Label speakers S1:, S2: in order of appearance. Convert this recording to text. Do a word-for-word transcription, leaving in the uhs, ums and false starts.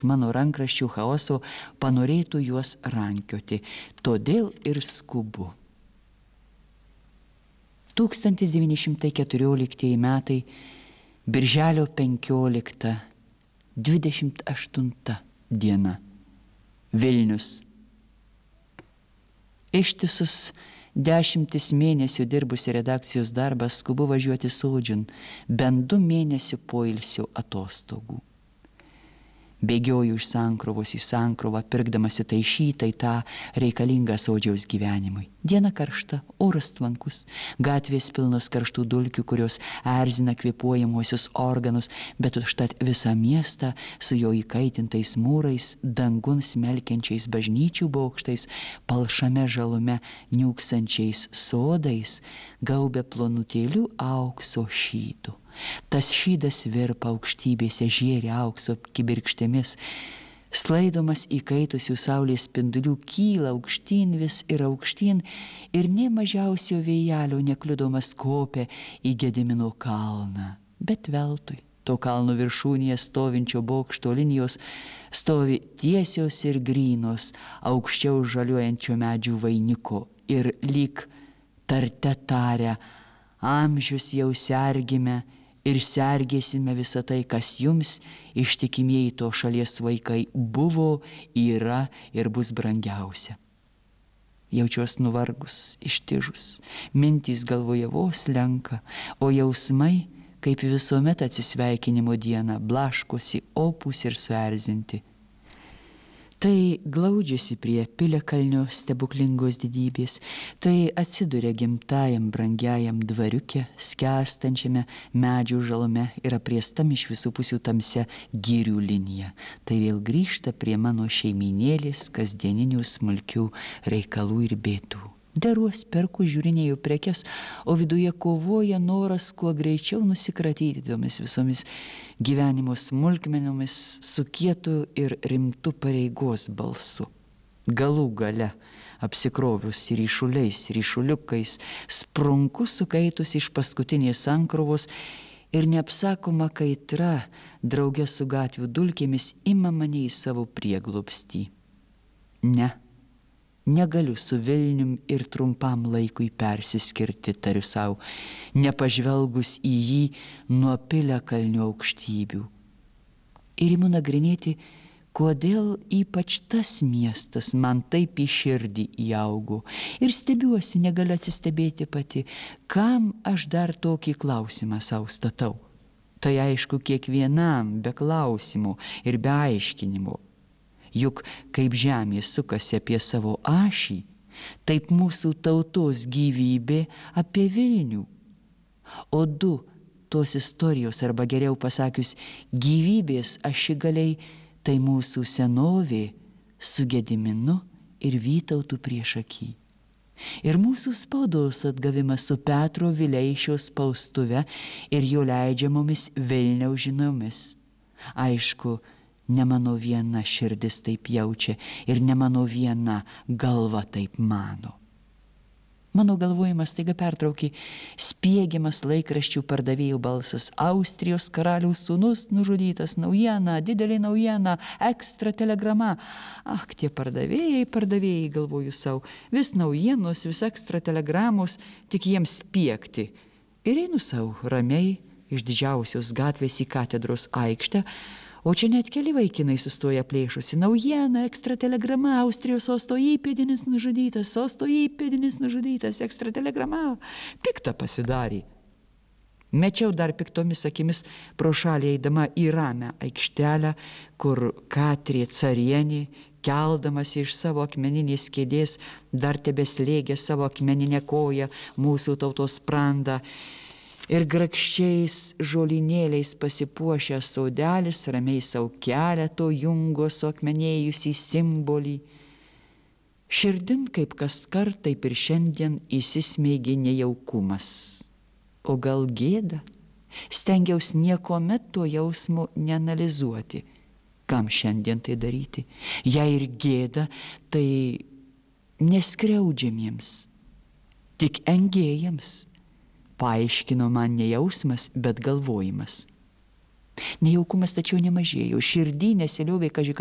S1: mano rankraščių chaoso panorėtų juos rankioti, todėl ir skubu. tūkstantis devyni šimtai keturioliktieji metai, birželio penkiolikta, dvidešimt aštunta diena, Vilnius. Ištisus dešimtis mėnesių dirbusi redakcijos darbą skubu važiuoti sodžiun, bent du mėnesių poilsio atostogų. Bėgioju iš sankrovos į sankrovą, pirkdamasi tai šį, tai tą reikalingą sodžiaus gyvenimui. Diena karšta, oras tvankus, gatvės pilnos karštų dulkių, kurios erzina kvėpuojamosius organus, bet užtat visą miestą su jo įkaitintais mūrais, dangun smelkiančiais bažnyčių bokštais, palšame žalume niūksančiais sodais, gaubia plonutėlių aukso šytų. Tas šydas virpa aukštybėse, žėria aukso kibirkštėmis, slaidomas įkaitusių saulės spindulių kyla aukštyn vis ir aukštyn ir nė mažiausio vėjelio nekliudomas kopia į Gedimino kalną. Bet veltui, to kalno viršūnėje stovinčio bokšto linijos stovi tiesios ir grynos, aukščiau žaliuojančio medžių vainiko ir lyg tarte taria, amžius jau sergime ir sergėsime visą tai, kas jums, ištikimieji to šalies vaikai, buvo, yra ir bus brangiausia. Jaučiuos nuvargus, ištižus, mintys galvoje vos lenka, o jausmai, kaip visuomet atsisveikinimo dieną, blaškosi opūs ir suerzinti. Tai glaudžiasi prie piliakalnio stebuklingos didybės, tai atsiduria gimtajam brangiajam dvariuke, skęstančiame medžių žalume ir apriestam iš visų pusių tamsia girių linija. Tai vėl grįžta prie mano šeiminėlės kasdieninių smulkių reikalų ir bėdų. Deruos, perku, žiūrinėjau prekes, o viduje kovoja noras kuo greičiau nusikratyti tomis visomis gyvenimo smulkmenomis su kietu ir rimtu pareigos balsu. Galų gale, apsikrovius ryšuliais, ryšuliukais, sprunku sukaitus iš paskutinės sankrovos ir neapsakoma kaitra, drauge su gatvių dulkėmis, ima mane į savo prieglobstį. Ne. Negaliu su Vilnium ir trumpam laikui persiskirti, tariu sau, nepažvelgus į jį nuo piliakalnio aukštybių. Ir imu nagrinėti, kodėl ypač tas miestas man taip į širdį įaugo. Ir stebiuosi, negaliu atsistebėti pati, kam aš dar tokį klausimą sau statau. Tai aišku kiekvienam be klausimų ir be aiškinimo. Juk kaip žemė sukasi apie savo ašį, taip mūsų tautos gyvybė apie Vilnių. O du tos istorijos, arba geriau pasakius, gyvybės ašigaliai, tai mūsų senovė su Gediminu ir Vytautu priešaky. Ir mūsų spaudos atgavimas su Petro Vileišio spaustuve ir jo leidžiamomis Vilniaus žinomis. Aišku, ne mano viena širdis taip jaučia ir ne mano viena galva taip mano. Mano galvojimas taiga pertraukė spiegiamas laikraščių pardavėjų balsas. Austrijos karaliaus sūnus nužudytas, naujiena, didelė naujiena, ekstra telegrama. Ak, tie pardavėjai, pardavėjai, galvoju sau, vis naujienos, vis ekstra telegramos, tik jiems spiegti. Ir einu sau ramiai iš didžiausios gatvės į katedros aikštę, o čia net keli vaikinai sustoja plėšusi. Naujiena, ekstra telegrama, Austrijos sosto įpėdinis nužudytas, sosto įpėdinis nužudytas, ekstra telegrama. Pikta pasidarė. Mečiau dar piktomis akimis pro šalį eidama į ramią aikštelę, kur Katrė Carienė, keldamas iš savo akmeninės kėdės, dar tebeslėgė savo akmeninę koją mūsų tautos sprandą, ir grakščiais žolinėliais pasipuošęs sodelis ramiai sau kelia to jungo suakmenėjusį simbolį. Širdin kaip kaskart, taip ir šiandien įsismeigė nejaukumas. O gal gėda? Stengiaus niekuomet to jausmo neanalizuoti. Kam šiandien tai daryti? Jei ir gėda, tai neskriaudžiamiems, tik engėjams. Paaiškino man ne jausmas, bet galvojimas. Nejaukumas tačiau nemažėjo, širdį nesiliovė kaži